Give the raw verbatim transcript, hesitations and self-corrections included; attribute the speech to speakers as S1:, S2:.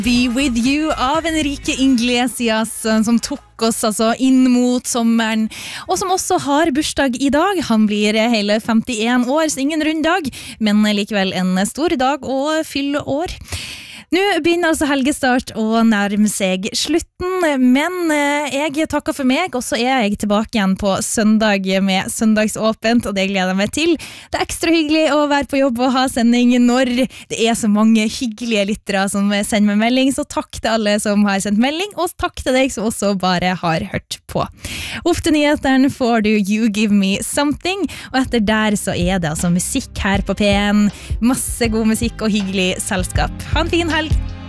S1: Be With You av Enrique Iglesias, som tok oss altså inn mot sommeren, og som også har bursdag i dag. Han blir hele femtien år, så ingen rund dag, men likevel en stor dag og fylle år. Nå begynner altså helgestart å nærme seg slutten, men jeg takker for meg, og så er jeg tilbake igjen på søndag med søndagsåpent, og det gleder jeg meg til. Det er ekstra hyggelig å være på jobb og ha sending når det er så mange hyggelige lyttere som sender meg melding, så takk til alle som har sendt melding, og takk til deg som også bare har hørt på. Opp til nyhetene får du You Give Me Something, og etter der så er det altså musikk her på P en, masse god musikk og hyggelig selskap. Ha en fin helg!